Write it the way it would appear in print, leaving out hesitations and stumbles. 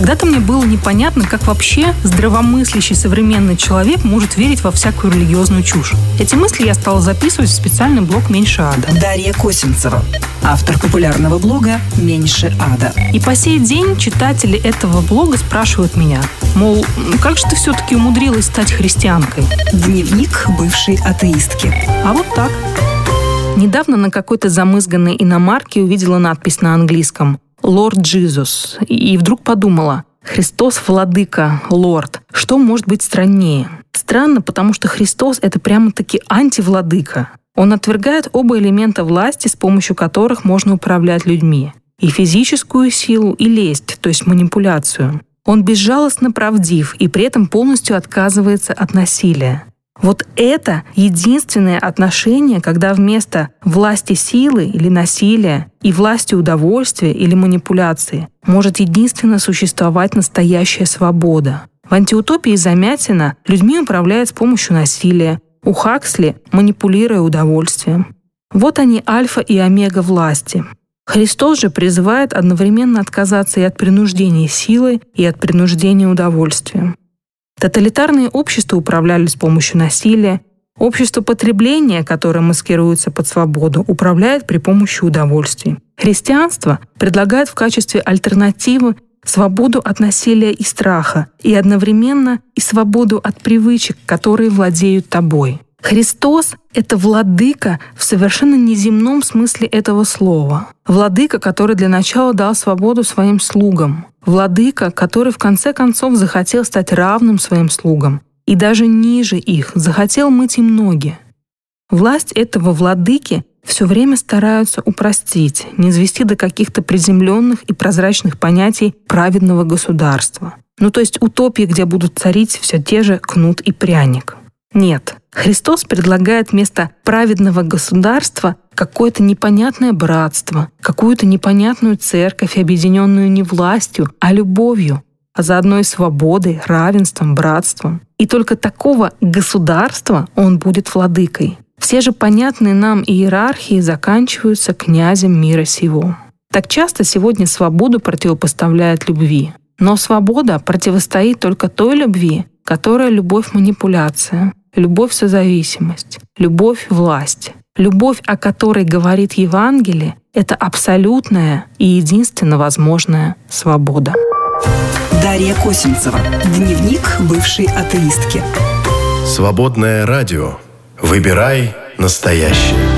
Когда-то мне было непонятно, как вообще здравомыслящий современный человек может верить во всякую религиозную чушь. Эти мысли я стала записывать в специальный блог «Меньше ада». Дарья Косинцева, автор популярного блога «Меньше ада». И по сей день читатели этого блога спрашивают меня, мол, как же ты все-таки умудрилась стать христианкой? Дневник бывшей атеистки. А вот так. Недавно на какой-то замызганной иномарке увидела надпись на английском «Lord Jesus». И вдруг подумала: Христос владыка, лорд. Что может быть страннее? Странно, потому что Христос — это прямо-таки антивладыка. Он отвергает оба элемента власти, с помощью которых можно управлять людьми. И физическую силу, и лесть, то есть манипуляцию. Он безжалостно правдив и при этом полностью отказывается от насилия. Вот это единственное отношение, когда вместо власти силы или насилия и власти удовольствия или манипуляции может единственно существовать настоящая свобода. В антиутопии Замятина людьми управляют с помощью насилия, у Хаксли манипулируя удовольствием. Вот они альфа и омега власти. Христос же призывает одновременно отказаться и от принуждения силой, и от принуждения удовольствием. Тоталитарные общества управляли с помощью насилия. Общество потребления, которое маскируется под свободу, управляет при помощи удовольствий. Христианство предлагает в качестве альтернативы свободу от насилия и страха, и одновременно и свободу от привычек, которые владеют тобой. Христос — это владыка в совершенно неземном смысле этого слова. Владыка, который для начала дал свободу своим слугам. Владыка, который в конце концов захотел стать равным своим слугам и даже ниже их, захотел мыть им ноги. Власть этого владыки все время стараются упростить, низвести до каких-то приземленных и прозрачных понятий праведного государства. То есть утопии, где будут царить все те же кнут и пряник. Нет, Христос предлагает вместо праведного государства какое-то непонятное братство, какую-то непонятную церковь, объединенную не властью, а любовью, а заодно и свободой, равенством, братством. И только такого государства он будет владыкой. Все же понятные нам иерархии заканчиваются князем мира сего. Так часто сегодня свободу противопоставляют любви. Но свобода противостоит только той любви, которая любовь-манипуляция, любовь-созависимость, любовь-власть. Любовь, о которой говорит Евангелие, это абсолютная и единственно возможная свобода. Дарья Косинцева. Дневник бывшей атеистки. Свободное радио. Выбирай настоящее.